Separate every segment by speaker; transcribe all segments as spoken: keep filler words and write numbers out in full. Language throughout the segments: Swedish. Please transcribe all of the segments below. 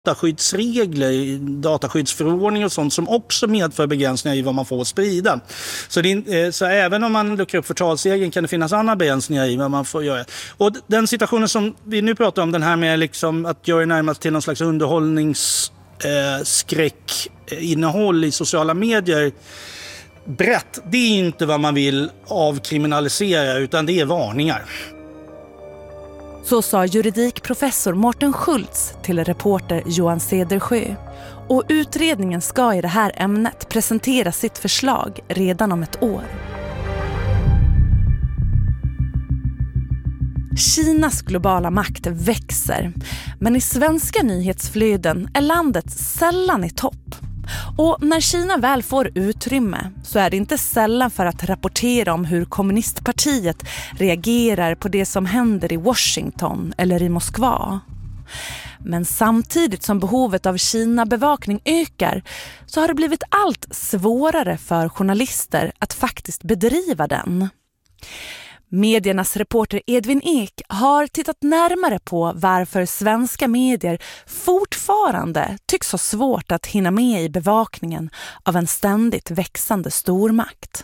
Speaker 1: dataskyddsregler, dataskyddsförordning och sånt som också medför begränsningar i vad man får sprida. Så, det, så även om man luckrar upp förtalsregeln kan det finnas andra begränsningar i vad man får göra. Och den situationen som vi nu pratar om, den här med liksom att göra det närmast till någon slags underhållningsskräckinnehåll i sociala medier brett, det är inte vad man vill avkriminalisera utan det är varningar.
Speaker 2: Så sa juridikprofessor Mårten Schultz till reporter Johan Cedersjö. Och utredningen ska i det här ämnet presentera sitt förslag redan om ett år. Kinas globala makt växer, men i svenska nyhetsflöden är landet sällan i topp. Och när Kina väl får utrymme så är det inte sällan för att rapportera om hur kommunistpartiet reagerar på det som händer i Washington eller i Moskva. Men samtidigt som behovet av Kina-bevakning ökar så har det blivit allt svårare för journalister att faktiskt bedriva den. Mediernas reporter Edvin Ek har tittat närmare på varför svenska medier fortfarande tycks ha svårt att hinna med i bevakningen av en ständigt växande stormakt.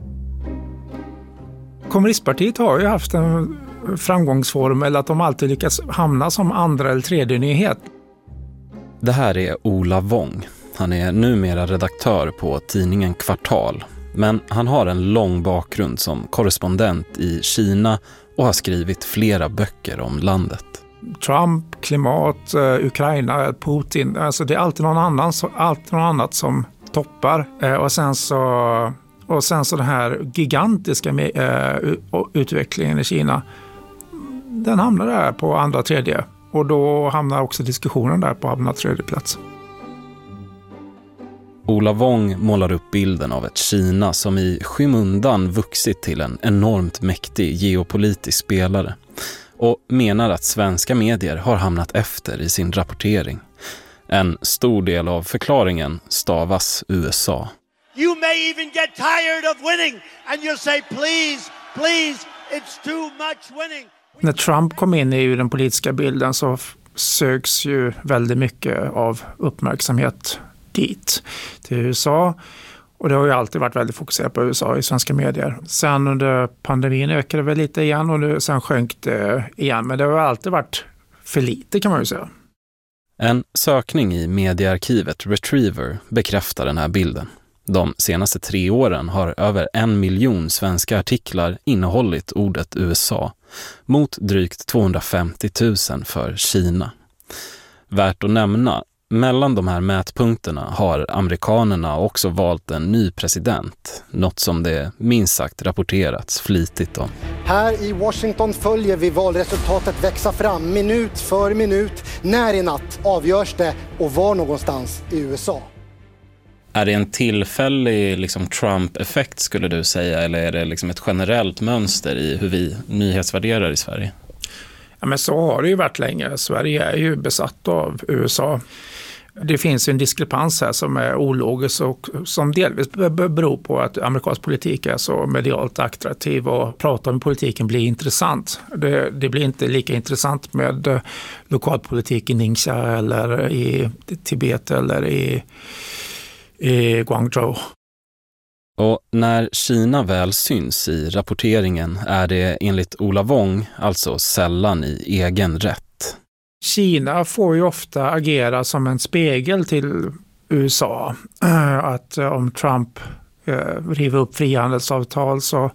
Speaker 3: Kommunistpartiet har ju haft en framgångsformel att de alltid lyckas hamna som andra eller tredje nyhet.
Speaker 4: Det här är Ola Wong. Han är numera redaktör på tidningen Kvartal. Men han har en lång bakgrund som korrespondent i Kina och har skrivit flera böcker om landet.
Speaker 3: Trump, klimat, Ukraina, Putin. Alltså det är alltid någon annan, alltid någon annat som toppar. Och sen så, och sen så den här gigantiska utvecklingen i Kina, den hamnar där på andra tredje. Och då hamnar också diskussionen där på andra tredje plats.
Speaker 4: Ola Wong målar upp bilden av ett Kina som i skymundan vuxit till en enormt mäktig geopolitisk spelare och menar att svenska medier har hamnat efter i sin rapportering. En stor del av förklaringen stavas U S A.
Speaker 5: You may even get tired of winning and you'll say please, please, it's too much winning.
Speaker 3: När Trump kom in i den politiska bilden så söks ju väldigt mycket av uppmärksamhet dit till U S A, och det har ju alltid varit väldigt fokuserat på U S A i svenska medier. Sen under pandemin ökade det väl lite igen och nu, sen sjönk det igen, men det har alltid varit för lite kan man ju säga.
Speaker 4: En sökning i mediearkivet Retriever bekräftar den här bilden. De senaste tre åren har över en miljon svenska artiklar innehållit ordet U S A mot drygt tvåhundrafemtio tusen för Kina. Värt att nämna, mellan de här mätpunkterna har amerikanerna också valt en ny president, något som det minst sagt rapporterats flitigt om.
Speaker 6: Här i Washington följer vi valresultatet växa fram minut för minut. När i natt avgörs det och var någonstans i U S A?
Speaker 4: Är det en tillfällig liksom, Trump-effekt skulle du säga, eller är det liksom ett generellt mönster i hur vi nyhetsvärderar i Sverige?
Speaker 3: Ja, men så har det ju varit länge. Sverige är ju besatt av U S A. Det finns en diskrepans här som är ologisk och som delvis beror på att amerikansk politik är så medialt attraktiv och prata om politiken blir intressant. Det, det blir inte lika intressant med lokalpolitik i Ningxia eller i Tibet eller i, i Guangzhou.
Speaker 4: Och när Kina väl syns i rapporteringen är det enligt Ola Wong alltså sällan i egen rätt.
Speaker 3: Kina får ju ofta agera som en spegel till U S A. Att om Trump river upp frihandelsavtal så,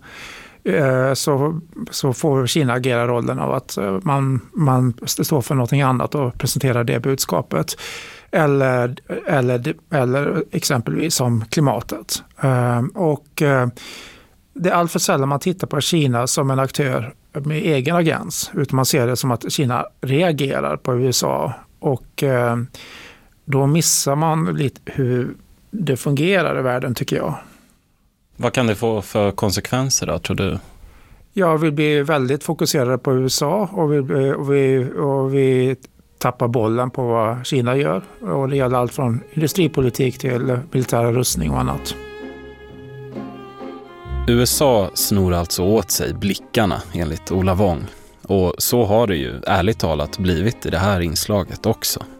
Speaker 3: så, så får Kina agera rollen av att man, man står för någonting annat och presenterar det budskapet. Eller, eller, eller exempelvis som klimatet. Och det är allt för sällan man tittar på Kina som en aktör med egen agens, utan man ser det som att Kina reagerar på U S A, och då missar man lite hur det fungerar i världen, tycker jag.
Speaker 4: Vad kan det få för konsekvenser då, tror du?
Speaker 3: Ja, vi blir väldigt fokuserade på U S A och vi, och vi, och vi tappar bollen på vad Kina gör, och det gäller allt från industripolitik till militära rustning och annat.
Speaker 4: U S A snor alltså åt sig blickarna enligt Ola Wong, och så har det ju ärligt talat blivit i det här inslaget också.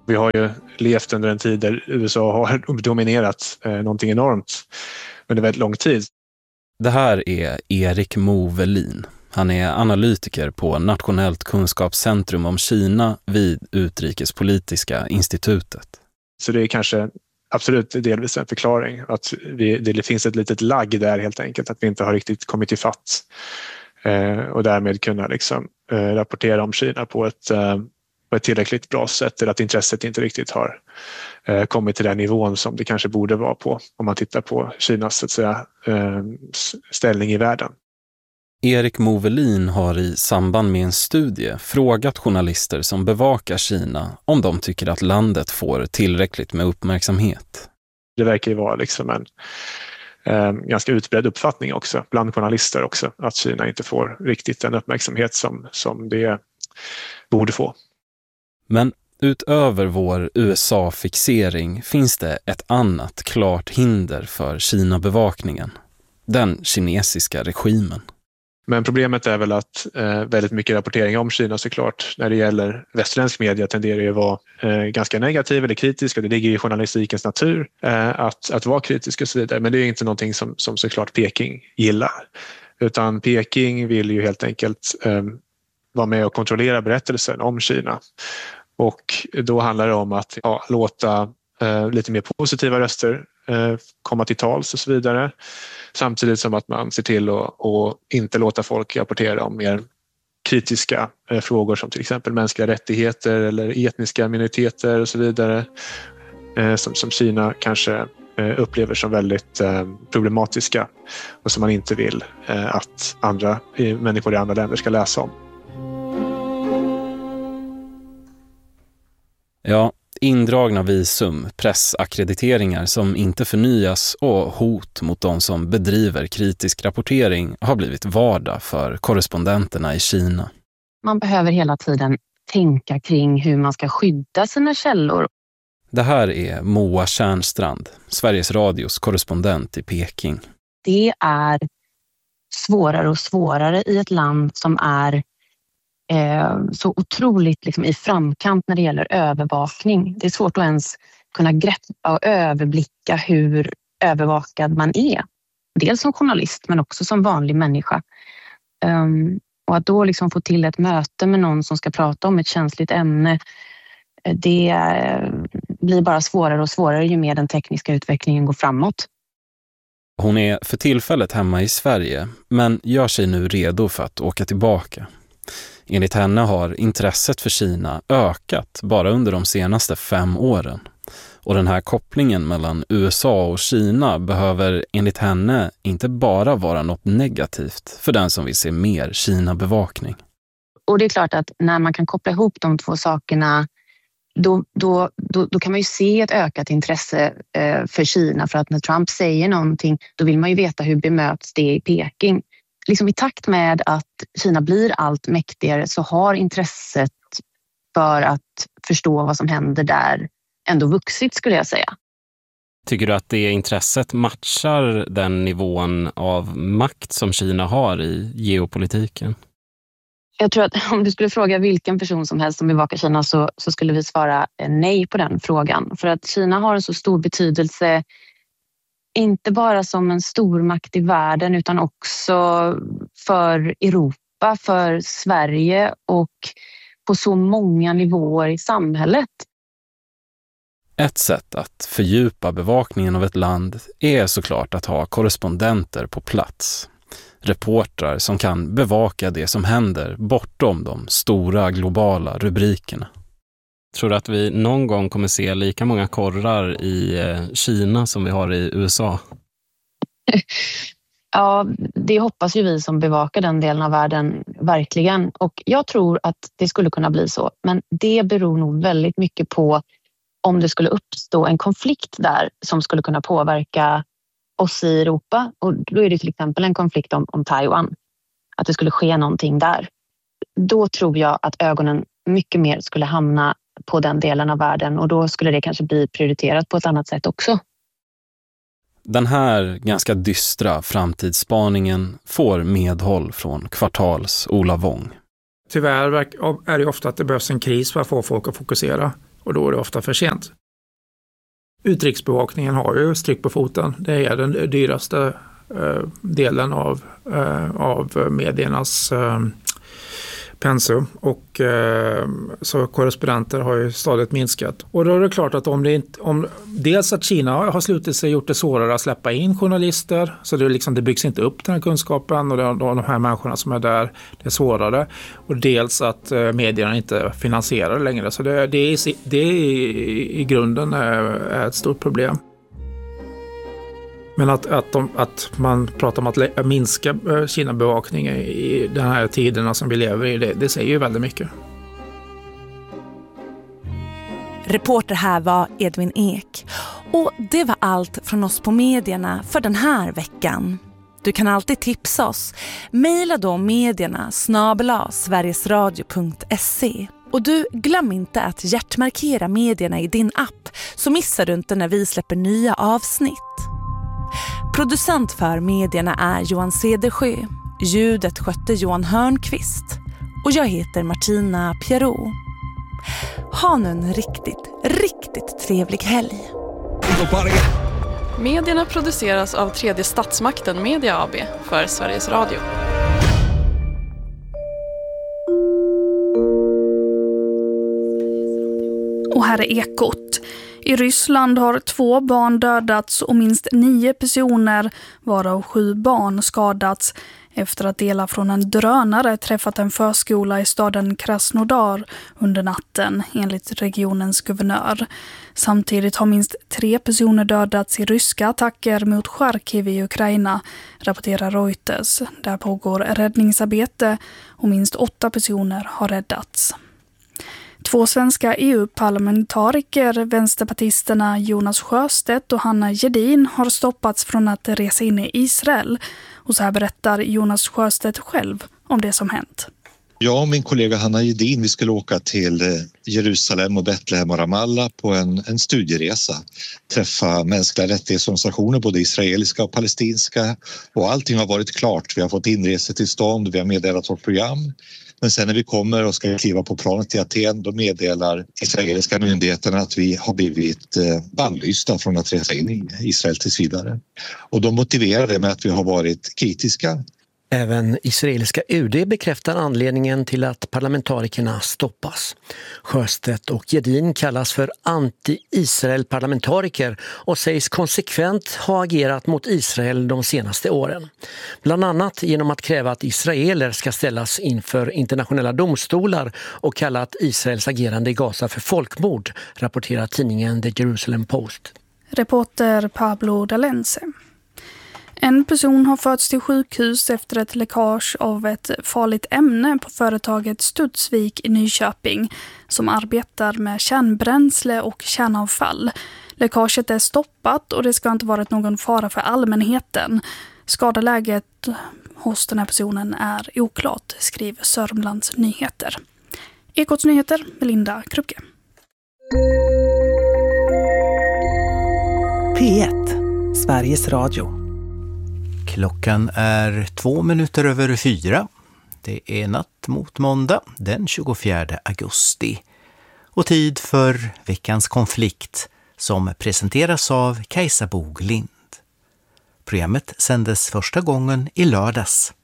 Speaker 7: Vi har ju levt under en tid där U S A har dominerat eh, någonting enormt under väldigt lång tid.
Speaker 4: Det här är Erik Movelin. Han är analytiker på Nationellt kunskapscentrum om Kina vid Utrikespolitiska institutet.
Speaker 7: Så det är kanske absolut delvis en förklaring att vi, det finns ett litet lagg där helt enkelt, att vi inte har riktigt kommit i fatt eh, och därmed kunna liksom, eh, rapportera om Kina på ett, eh, på ett tillräckligt bra sätt, eller att intresset inte riktigt har eh, kommit till den nivån som det kanske borde vara på om man tittar på Kinas så att säga, eh, ställning i världen.
Speaker 4: Erik Movelin har i samband med en studie frågat journalister som bevakar Kina om de tycker att landet får tillräckligt med uppmärksamhet.
Speaker 7: Det verkar ju vara liksom en eh, ganska utbredd uppfattning också bland journalister också, att Kina inte får riktigt den uppmärksamhet som, som det borde få.
Speaker 4: Men utöver vår U S A-fixering finns det ett annat klart hinder för Kina-bevakningen. Den kinesiska regimen.
Speaker 7: Men problemet är väl att eh, väldigt mycket rapportering om Kina såklart när det gäller västerländsk media tenderar ju att vara eh, ganska negativ eller kritisk, och det ligger i journalistikens natur eh, att, att vara kritisk och så vidare. Men det är inte någonting som, som såklart Peking gillar. Utan Peking vill ju helt enkelt eh, vara med och kontrollera berättelsen om Kina. Och då handlar det om att ja, låta eh, lite mer positiva röster eh, komma till tals och så vidare. Samtidigt som att man ser till att, att inte låta folk rapportera om mer kritiska eh, frågor som till exempel mänskliga rättigheter eller etniska minoriteter och så vidare. Eh, som, som Kina kanske eh, upplever som väldigt eh, problematiska och som man inte vill eh, att andra eh, människor i andra länder ska läsa om.
Speaker 4: Ja, indragna visum, pressakkrediteringar som inte förnyas och hot mot de som bedriver kritisk rapportering har blivit vardag för korrespondenterna i Kina.
Speaker 8: Man behöver hela tiden tänka kring hur man ska skydda sina källor.
Speaker 4: Det här är Moa Tjärnstrand, Sveriges Radios korrespondent i Peking.
Speaker 8: Det är svårare och svårare i ett land som är eh, så otroligt liksom, i framkant när det gäller övervakning. Det är svårt att ens kunna greppa och överblicka hur övervakad man är. Dels som journalist men också som vanlig människa. Um, och att då liksom få till ett möte med någon som ska prata om ett känsligt ämne, det blir bara svårare och svårare ju mer den tekniska utvecklingen går framåt.
Speaker 4: Hon är för tillfället hemma i Sverige men gör sig nu redo för att åka tillbaka. Enligt henne har intresset för Kina ökat bara under de senaste fem åren. Och den här kopplingen mellan U S A och Kina behöver enligt henne inte bara vara något negativt för den som vill se mer Kina-bevakning.
Speaker 8: Och det är klart att när man kan koppla ihop de två sakerna Då, då, då, då kan man ju se ett ökat intresse eh, för Kina, för att när Trump säger någonting då vill man ju veta hur bemöts det i Peking. Liksom i takt med att Kina blir allt mäktigare så har intresset för att förstå vad som händer där ändå vuxit, skulle jag säga.
Speaker 9: Tycker du att det intresset matchar den nivån av makt som Kina har i geopolitiken?
Speaker 8: Jag tror att om du skulle fråga vilken person som helst som bevakar Kina så, så skulle vi svara nej på den frågan. För att Kina har en så stor betydelse, inte bara som en stormakt i världen utan också för Europa, för Sverige och på så många nivåer i samhället.
Speaker 4: Ett sätt att fördjupa bevakningen av ett land är såklart att ha korrespondenter på plats. Reportrar som kan bevaka det som händer bortom de stora globala rubrikerna.
Speaker 9: Tror du att vi någon gång kommer se lika många korrar i Kina som vi har i U S A?
Speaker 8: Ja, det hoppas ju vi som bevakar den delen av världen verkligen. Och jag tror att det skulle kunna bli så. Men det beror nog väldigt mycket på om det skulle uppstå en konflikt där som skulle kunna påverka oss i Europa, och då är det till exempel en konflikt om, om Taiwan, att det skulle ske någonting där. Då tror jag att ögonen mycket mer skulle hamna på den delen av världen och då skulle det kanske bli prioriterat på ett annat sätt också.
Speaker 4: Den här ganska dystra framtidsspaningen får medhåll från Kvartals Ola Wång.
Speaker 3: Tyvärr är det ofta att det behövs en kris för att få folk att fokusera. och då är det ofta för sent. Utrikesbevakningen har ju stryk på foten. Det är den dyraste eh, delen av, eh, av mediernas eh, pensum, och eh, så korrespondenter har ju stadigt minskat. Och då är det klart att om det inte, om dels att Kina har slutit sig gjort det svårare att släppa in journalister, så det, liksom, det byggs inte upp den här kunskapen, och det, de här människorna som är där, det är svårare. Och dels att eh, medierna inte finansierar det längre, så det, det, är, det är i, i grunden är, är ett stort problem. Men att, att, de, att man pratar om att minska Kina-bevakning i de här tiderna som vi lever i, det, det säger ju väldigt mycket.
Speaker 2: Reporter här var Edvin Ek. Och det var allt från oss på medierna för den här veckan. Du kan alltid tipsa oss. Maila då medierna snabel-a sverigesradio punkt se. Och du, glöm inte att hjärtmarkera medierna i din app, så missar du inte när vi släpper nya avsnitt. Producent för medierna är Johan Cedersjö. Ljudet skötte Johan Hörnqvist. Och jag heter Martina Pierrot. Ha nu en riktigt, riktigt trevlig helg.
Speaker 10: Medierna produceras av Tredje Statsmakten Media A B för Sveriges Radio.
Speaker 11: Och här är Ekot. I Ryssland har två barn dödats och minst nio personer, varav sju barn, skadats efter att delar från en drönare träffat en förskola i staden Krasnodar under natten, enligt regionens guvernör. Samtidigt har minst tre personer dödats i ryska attacker mot Charkiv i Ukraina, rapporterar Reuters. Där pågår räddningsarbete och minst åtta personer har räddats. Två svenska E U-parlamentariker, vänsterpartisterna Jonas Sjöstedt och Hanna Gedin, har stoppats från att resa in i Israel. Och så här berättar Jonas Sjöstedt själv om det som hänt.
Speaker 12: Jag och min kollega Hanna Gedin, vi skulle åka till Jerusalem och Betlehem och Ramallah på en, en studieresa. Träffa mänskliga rättighetsorganisationer, både israeliska och palestinska. Och allting har varit klart. Vi har fått inresetillstånd, vi har meddelat vårt program. Men sen när vi kommer och ska kliva på planet till Aten, då meddelar israeliska myndigheterna att vi har blivit bannlysta från att resa in i Israel tills vidare. Och de motiverar det med att vi har varit kritiska.
Speaker 13: Även israeliska U D bekräftar anledningen till att parlamentarikerna stoppas. Sjöstedt och Gedin kallas för anti-Israel-parlamentariker och sägs konsekvent ha agerat mot Israel de senaste åren. Bland annat genom att kräva att israeler ska ställas inför internationella domstolar och kalla att Israels agerande i Gaza för folkmord, rapporterar tidningen The Jerusalem Post.
Speaker 11: Reporter Pablo Dalense. En person har förts till sjukhus efter ett läckage av ett farligt ämne på företaget Studsvik i Nyköping, som arbetar med kärnbränsle och kärnavfall. Läckaget är stoppat och det ska inte varit någon fara för allmänheten. Skadeläget hos den här personen är oklart, skriver Sörmlands Nyheter. Ekots nyheter med Linda Krupke.
Speaker 14: P ett, Sveriges Radio. Klockan är två minuter över fyra. Det är natt mot måndag den tjugofjärde augusti. Och tid för veckans konflikt som presenteras av Kajsa Boglind. Programmet sändes första gången i lördags.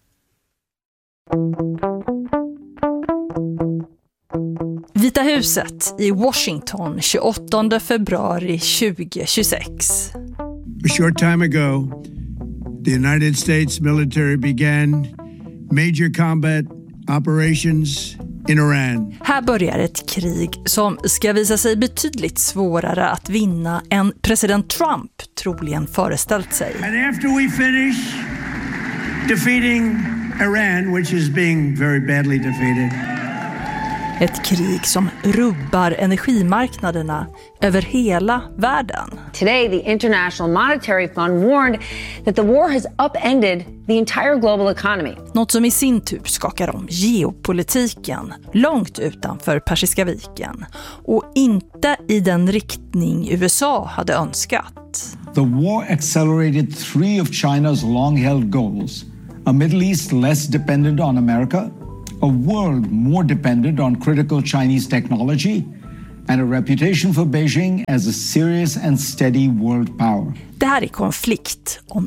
Speaker 15: Vita huset i Washington tjugoåttonde februari tjugohundratjugosex.
Speaker 16: A short time ago, the United States military began major combat operations in Iran.
Speaker 15: Här börjar ett krig som ska visa sig betydligt svårare att vinna än president Trump troligen föreställt sig.
Speaker 16: And after we finish defeating Iran, which is being very badly defeated.
Speaker 15: Ett krig som rubbar energimarknaderna över hela världen.
Speaker 17: Today, the International Monetary Fund warned that the war has upended the entire global economy.
Speaker 15: Något som i sin tur skakar om geopolitiken långt utanför Persiska viken och inte i den riktning U S A hade önskat.
Speaker 18: The war accelerated three of China's long-held goals: a Middle East less dependent on America, a world more dependent on critical Chinese technology, and a reputation for Beijing as a serious and steady world power.
Speaker 15: Det här är konflikt om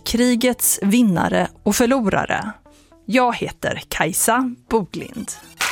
Speaker 15: Irankrigets vinnare och förlorare. Jag heter Kajsa Boglind.